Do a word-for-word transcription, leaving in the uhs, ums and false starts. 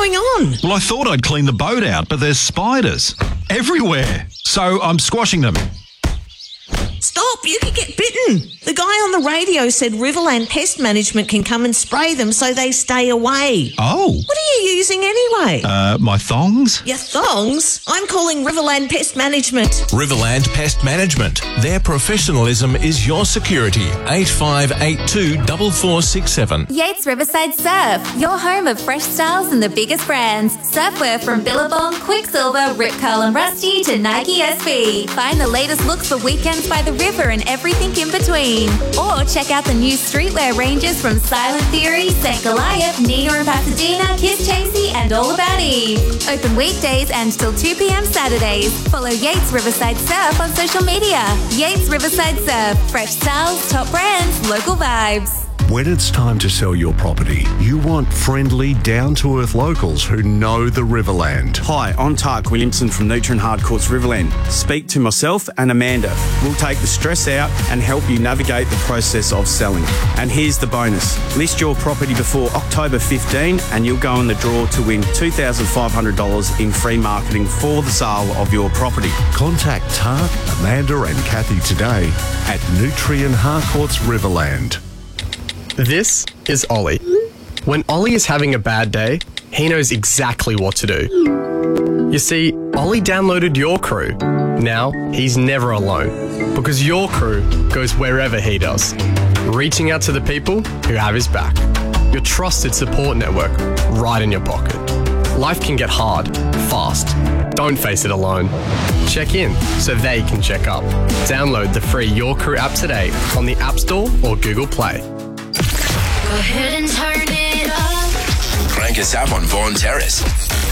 going on? Well, I thought I'd clean the boat out, but there's spiders everywhere. So I'm squashing them. Stop, you could get bitten. The guy on the radio said Riverland Pest Management can come and spray them so they stay away. Oh. What are you using anyway? Uh, my thongs? Your thongs? I'm calling Riverland Pest Management. Riverland Pest Management. Their professionalism is your security. eight five eight two, four four six seven. Yates Riverside Surf, your home of fresh styles and the biggest brands. Surfwear from Billabong, Quicksilver, Rip Curl and Rusty to Nike S B. Find the latest looks for weekends by the river and everything in between. Or check out the new streetwear ranges from Silent Theory, Saint Goliath, Nina and Pasadena, Kiss Chasey and All About Eve. Open weekdays and till two p.m. Saturdays. Follow Yates Riverside Surf on social media. Yates Riverside Surf. Fresh styles, top brands, local vibes. When it's time to sell your property, you want friendly, down-to-earth locals who know the Riverland. Hi, I'm Tark Williamson from Nutrien Hardcourts Riverland. Speak to myself and Amanda. We'll take the stress out and help you navigate the process of selling. And here's the bonus. List your property before October fifteenth and you'll go in the draw to win two thousand five hundred dollars in free marketing for the sale of your property. Contact Tark, Amanda and Kathy today at Nutrien Hardcourts Riverland. This is Ollie. When Ollie is having a bad day, he knows exactly what to do. You see, Ollie downloaded Your Crew. Now, he's never alone, because Your Crew goes wherever he does, reaching out to the people who have his back. Your trusted support network right in your pocket. Life can get hard, fast. Don't face it alone. Check in so they can check up. Download the free Your Crew app today on the App Store or Google Play. Go ahead and turn it up. Crank us up on Vaughan Terrace.